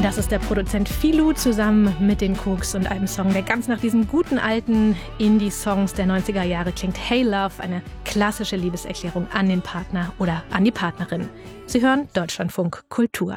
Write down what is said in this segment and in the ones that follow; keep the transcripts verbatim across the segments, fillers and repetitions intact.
Das ist der Produzent Philou zusammen mit den Cooks und einem Song, der ganz nach diesen guten alten Indie-Songs der neunziger Jahre klingt. Hey Love, eine klassische Liebeserklärung an den Partner oder an die Partnerin. Sie hören Deutschlandfunk Kultur.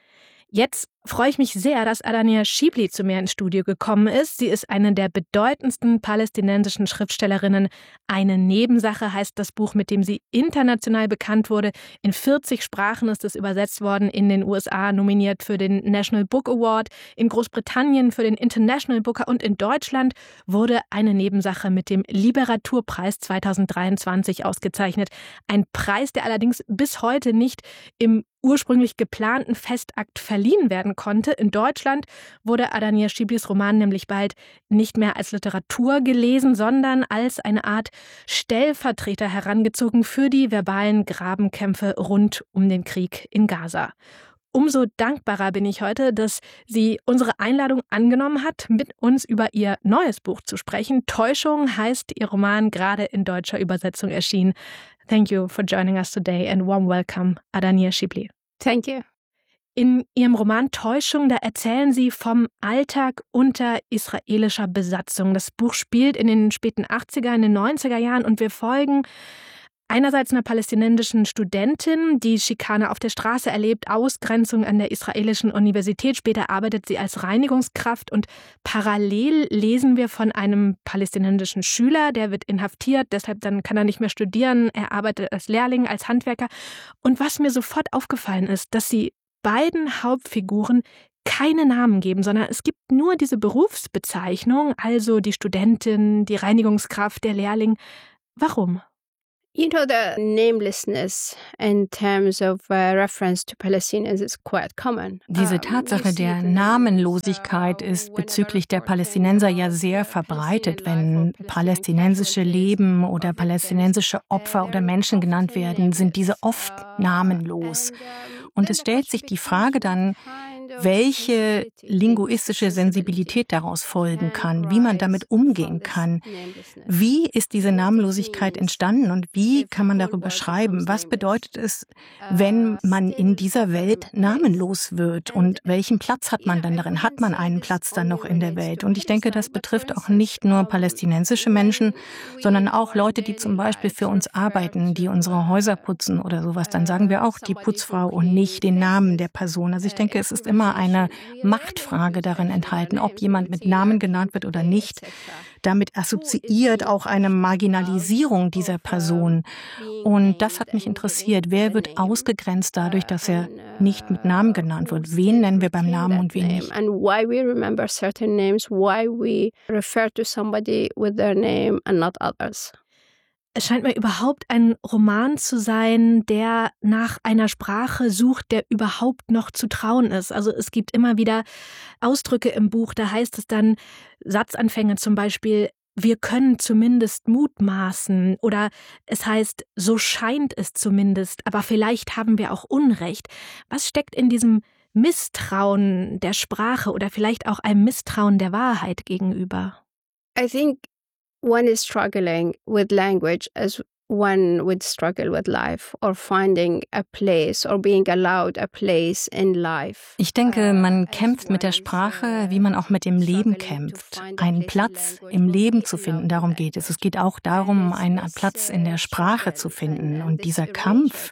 Jetzt freue ich mich sehr, dass Adania Shibli zu mir ins Studio gekommen ist. Sie ist eine der bedeutendsten palästinensischen Schriftstellerinnen. Eine Nebensache heißt das Buch, mit dem sie international bekannt wurde. In vierzig Sprachen ist es übersetzt worden, in den U S A nominiert für den National Book Award, in Großbritannien für den International Booker und in Deutschland wurde eine Nebensache mit dem Literaturpreis zweitausenddreiundzwanzig ausgezeichnet. Ein Preis, der allerdings bis heute nicht im ursprünglich geplanten Festakt verliehen werden konnte. In Deutschland wurde Adania Shiblis Roman nämlich bald nicht mehr als Literatur gelesen, sondern als eine Art Stellvertreter herangezogen für die verbalen Grabenkämpfe rund um den Krieg in Gaza. Umso dankbarer bin ich heute, dass sie unsere Einladung angenommen hat, mit uns über ihr neues Buch zu sprechen. Täuschung heißt ihr Roman, gerade in deutscher Übersetzung erschienen. Thank you for joining us today and warm welcome, Adania Shibli. Thank you. In ihrem Roman Täuschung, da erzählen sie vom Alltag unter israelischer Besatzung. Das Buch spielt in den späten achtziger, in den neunziger Jahren und wir folgen einerseits einer palästinensischen Studentin, die Schikane auf der Straße erlebt, Ausgrenzung an der israelischen Universität. Später arbeitet sie als Reinigungskraft und parallel lesen wir von einem palästinensischen Schüler, der wird inhaftiert, deshalb dann kann er nicht mehr studieren. Er arbeitet als Lehrling, als Handwerker. Und was mir sofort aufgefallen ist, dass sie beiden Hauptfiguren keine Namen geben, sondern es gibt nur diese Berufsbezeichnung, also die Studentin, die Reinigungskraft, der Lehrling. Warum? You know, the namelessness in terms of uh, reference to Palestinians is quite common. Diese Tatsache der Namenlosigkeit ist bezüglich der Palästinenser ja sehr verbreitet. Wenn palästinensische Leben oder palästinensische Opfer oder Menschen genannt werden, sind diese oft namenlos. Und es stellt sich die Frage dann, welche linguistische Sensibilität daraus folgen kann, wie man damit umgehen kann. Wie ist diese Namenlosigkeit entstanden und wie kann man darüber schreiben? Was bedeutet es, wenn man in dieser Welt namenlos wird und welchen Platz hat man dann darin? Hat man einen Platz dann noch in der Welt? Und ich denke, das betrifft auch nicht nur palästinensische Menschen, sondern auch Leute, die zum Beispiel für uns arbeiten, die unsere Häuser putzen oder sowas. Dann sagen wir auch die Putzfrau und nicht den Namen der Person. Also ich denke, es ist immer eine Machtfrage darin enthalten, ob jemand mit Namen genannt wird oder nicht. Damit assoziiert auch eine Marginalisierung dieser Person. Und das hat mich interessiert. Wer wird ausgegrenzt dadurch, dass er nicht mit Namen genannt wird? Wen nennen wir beim Namen und wen nicht? And why we remember certain names, why we refer to somebody with their name and not others. Es scheint mir überhaupt ein Roman zu sein, der nach einer Sprache sucht, der überhaupt noch zu trauen ist. Also es gibt immer wieder Ausdrücke im Buch, da heißt es dann, Satzanfänge zum Beispiel, wir können zumindest mutmaßen oder es heißt, so scheint es zumindest, aber vielleicht haben wir auch Unrecht. Was steckt in diesem Misstrauen der Sprache oder vielleicht auch einem Misstrauen der Wahrheit gegenüber? I think one is struggling with language as one would struggle with life or finding a place or being allowed a place in life. Ich denke, man kämpft mit der Sprache, wie man auch mit dem Leben kämpft. Einen Platz im Leben zu finden, darum geht es. Es geht auch darum, einen Platz in der Sprache zu finden. Und dieser Kampf,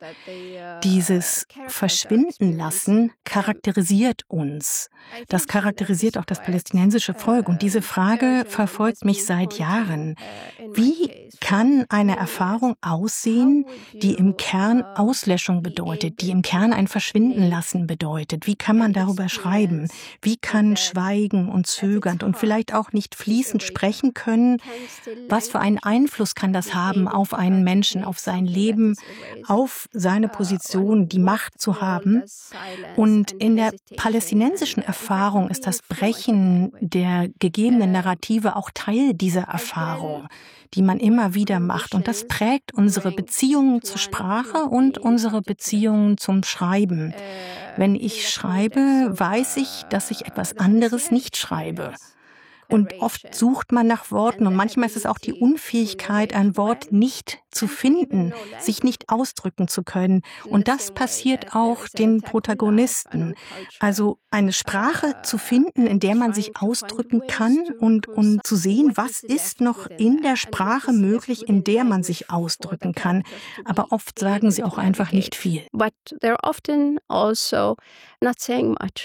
dieses Verschwinden lassen, charakterisiert uns. Das charakterisiert auch das palästinensische Volk. Und diese Frage verfolgt mich seit Jahren. Wie kann eine Erfahrung aussehen, die im Kern Auslöschung bedeutet, die im Kern ein Verschwinden lassen bedeutet? Wie kann man darüber schreiben? Wie kann Schweigen und zögernd und vielleicht auch nicht fließend sprechen können? Was für einen Einfluss kann das haben auf einen Menschen, auf sein Leben, auf seine Position, die Macht zu haben? Und in der palästinensischen Erfahrung ist das Brechen der gegebenen Narrative auch Teil dieser Erfahrung, die man immer wieder macht. Und das prägt unsere Beziehungen zur Sprache und unsere Beziehungen zum Schreiben. Wenn ich schreibe, weiß ich, dass ich etwas anderes nicht schreibe. Und oft sucht man nach Worten und manchmal ist es auch die Unfähigkeit, ein Wort nicht zu finden, sich nicht ausdrücken zu können. Und das passiert auch den Protagonisten. Also eine Sprache zu finden, in der man sich ausdrücken kann und, und zu sehen, was ist noch in der Sprache möglich, in der man sich ausdrücken kann. Aber oft sagen sie auch einfach nicht viel. But they're often also not saying much.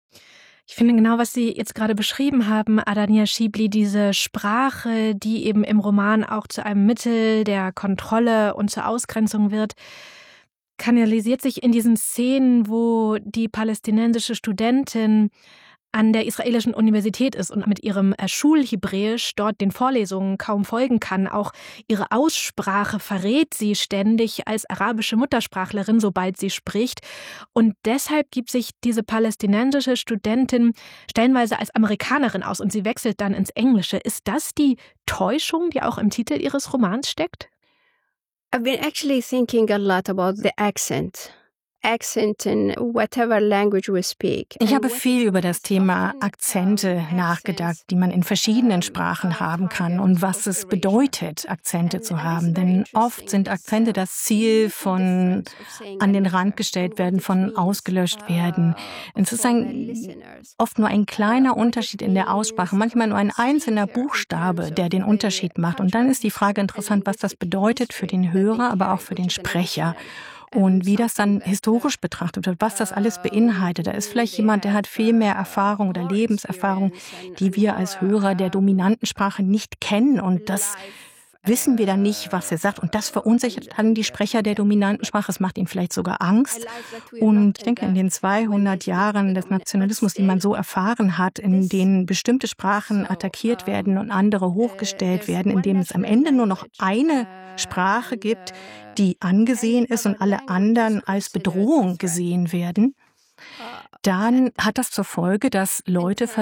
Ich finde genau, was Sie jetzt gerade beschrieben haben, Adania Shibli, diese Sprache, die eben im Roman auch zu einem Mittel der Kontrolle und zur Ausgrenzung wird, kanalisiert sich in diesen Szenen, wo die palästinensische Studentin an der israelischen Universität ist und mit ihrem Schulhebräisch dort den Vorlesungen kaum folgen kann. Auch ihre Aussprache verrät sie ständig als arabische Muttersprachlerin, sobald sie spricht. Und deshalb gibt sich diese palästinensische Studentin stellenweise als Amerikanerin aus und sie wechselt dann ins Englische. Ist das die Täuschung, die auch im Titel Ihres Romans steckt? I've been actually thinking a lot about the accent. Accent in whatever language we speak. Ich habe viel über das Thema Akzente nachgedacht, die man in verschiedenen Sprachen haben kann und was es bedeutet, Akzente zu haben. Denn oft sind Akzente das Ziel von an den Rand gestellt werden, von ausgelöscht werden. Es ist ein, oft nur ein kleiner Unterschied in der Aussprache, manchmal nur ein einzelner Buchstabe, der den Unterschied macht. Und dann ist die Frage interessant, was das bedeutet für den Hörer, aber auch für den Sprecher. Und wie das dann historisch betrachtet wird, was das alles beinhaltet. Da ist vielleicht jemand, der hat viel mehr Erfahrung oder Lebenserfahrung, die wir als Hörer der dominanten Sprache nicht kennen. Und das wissen wir dann nicht, was er sagt. Und das verunsichert dann die Sprecher der dominanten Sprache. Es macht ihnen vielleicht sogar Angst. Und ich denke, in den zweihundert Jahren des Nationalismus, die man so erfahren hat, in denen bestimmte Sprachen attackiert werden und andere hochgestellt werden, in denen es am Ende nur noch eine Sprache gibt, die angesehen ist und alle anderen als Bedrohung gesehen werden, dann hat das zur Folge, dass Leute